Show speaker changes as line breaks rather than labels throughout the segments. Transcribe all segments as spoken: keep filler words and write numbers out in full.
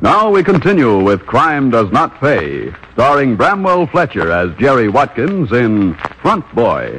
Now we continue with Crime Does Not Pay, starring Bramwell Fletcher as Jerry Watkins in Front Boy.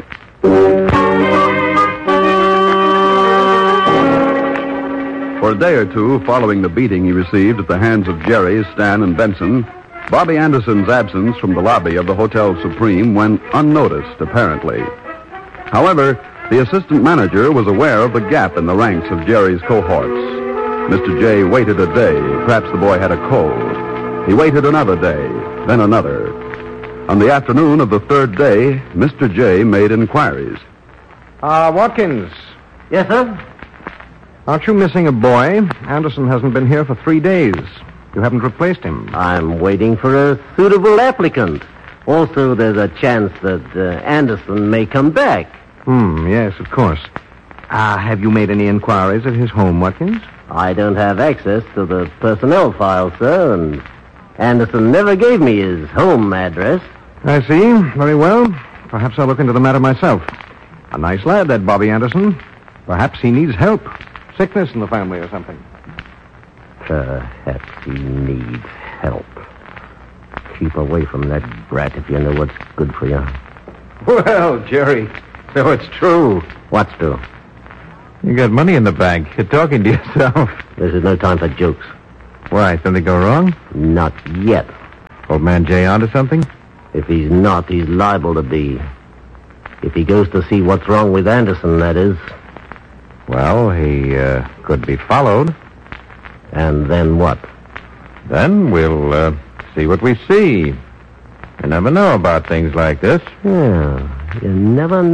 For a day or two following the beating he received at the hands of Jerry, Stan, and Benson, Bobby Anderson's absence from the lobby of the Hotel Supreme went unnoticed, apparently. However, the assistant manager was aware of the gap in the ranks of Jerry's cohorts. Mister J waited a day. Perhaps the boy had a cold. He waited another day, then another. On the afternoon of the third day, Mister J made inquiries.
Uh, Watkins.
Yes, sir?
Aren't you missing a boy? Anderson hasn't been here for three days. You haven't replaced him.
I'm waiting for a suitable applicant. Also, there's a chance that uh, Anderson may come back.
Hmm, yes, of course. Uh, have you made any inquiries at his home, Watkins?
I don't have access to the personnel file, sir, and Anderson never gave me his home address.
I see. Very well. Perhaps I'll look into the matter myself. A nice lad, that Bobby Anderson. Perhaps he needs help. Sickness in the family or something.
Perhaps he needs help. Keep away from that brat if you know what's good for you.
Well, Jerry, so it's true.
What's true?
You got money in the bank. You're talking to yourself.
This is no time for jokes.
Why, something go wrong?
Not yet.
Old man Jay onto something?
If he's not, he's liable to be. If he goes to see what's wrong with Anderson, that is.
Well, he uh, could be followed.
And then what?
Then we'll uh, see what we see. You never know about things like this.
Yeah, you never know.